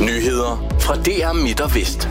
Nyheder fra DR Midt og Vest.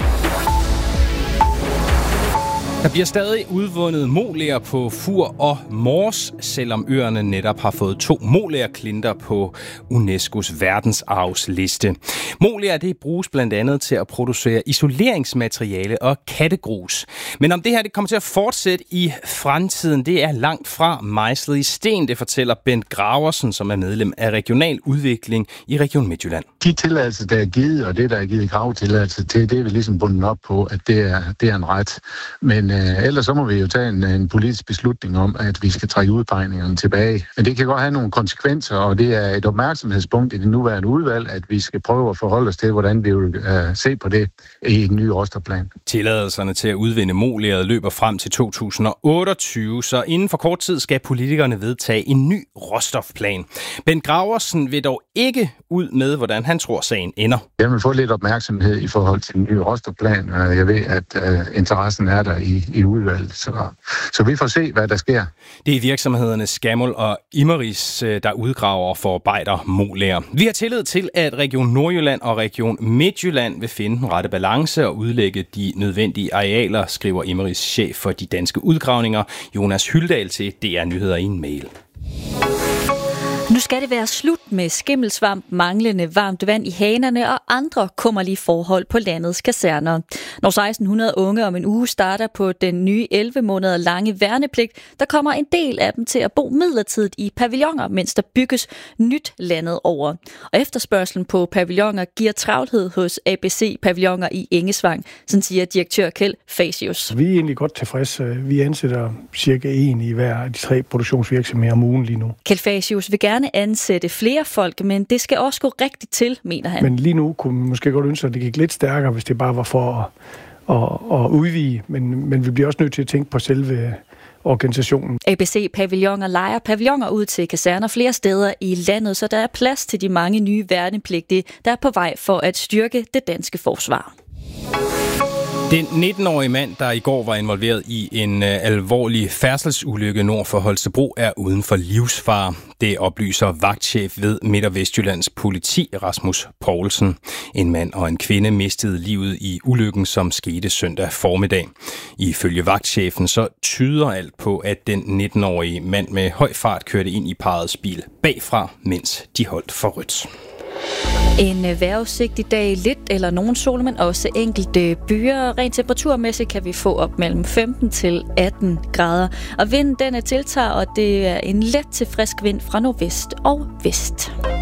Der bliver stadig udvundet moler på Fur og Mors, selvom øerne netop har fået 2 molerklinter på UNESCO's verdensarvsliste. Moler, det bruges blandt andet til at producere isoleringsmateriale og kattegrus. Men om det her det kommer til at fortsætte i fremtiden, det er langt fra mejslet i sten, det fortæller Bent Graversen, som er medlem af regional udvikling i Region Midtjylland. De tilladelser, der er givet, og det, der er givet kravtilladelse til, det er vi ligesom bundet op på, at det er en ret. Men ellers så må vi jo tage en politisk beslutning om, at vi skal trække udpegningerne tilbage. Men det kan godt have nogle konsekvenser, og det er et opmærksomhedspunkt i det nuværende udvalg, at vi skal prøve at forholde os til, hvordan vi vil se på det i den nye råstofplan. Tilladelserne til at udvinde moleret løber frem til 2028, så inden for kort tid skal politikerne vedtage en ny råstofplan. Bent Graversen vil dog ikke ud med, hvordan han tror, sagen ender. Jeg vil få lidt opmærksomhed i forhold til den nye råstofplan, og jeg ved, at interessen er der i udvalget. Så vi får se, hvad der sker. Det er virksomhederne Scammell og Imerys, der udgraver og forarbejder moler. Vi har tillid til, at Region Nordjylland og Region Midtjylland vil finde den rette balance og udlægge de nødvendige arealer, skriver Imerys chef for de danske udgravninger, Jonas Hyldal, til DR Nyheder i en mail. Nu skal det være slut med skimmelsvamp, manglende varmt vand i hanerne og andre kummerlige forhold på landets kaserner. Når 1600 unge om en uge starter på den nye 11 måneder lange værnepligt, der kommer en del af dem til at bo midlertidigt i pavilloner, mens der bygges nyt landet over. Og efterspørgselen på pavilloner giver travlhed hos ABC Pavilloner i Engesvang, sådan siger direktør Kjeld Fasius. Vi er egentlig godt tilfredse. Vi ansætter cirka 1 i hver af de 3 produktionsvirksomheder om ugen lige nu. Kjeld Fasius vil gerne ansætte flere folk, men det skal også gå rigtigt til, mener han. Men lige nu kunne man måske godt ønske, at det gik lidt stærkere, hvis det bare var for at udvide. Men vi bliver også nødt til at tænke på selve organisationen. ABC Pavilloner lejer pavilloner ud til kaserner flere steder i landet, så der er plads til de mange nye værnepligtige, der er på vej for at styrke det danske forsvar. Den 19-årige mand, der i går var involveret i en alvorlig færdselsulykke nord for Holstebro, er uden for livsfare. Det oplyser vagtchef ved Midt- og Vestjyllands politi, Rasmus Poulsen. En mand og en kvinde mistede livet i ulykken, som skete søndag formiddag. Ifølge vagtchefen så tyder alt på, at den 19-årige mand med høj fart kørte ind i parrets bil bagfra, mens de holdt for rødt. En vejrudsigt i dag, lidt eller nogen sol, men også enkelte byer. Rent temperaturmæssigt kan vi få op mellem 15 til 18 grader. Og vinden den tiltager, og det er en let til frisk vind fra nordvest og vest.